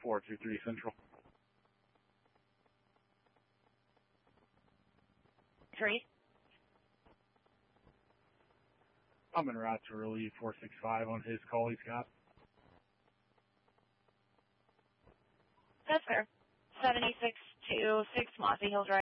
423 Central. 3. I'm en route to relieve 465 on his call he's got. That's fair. 76 to 6 Mossy Hills Drive.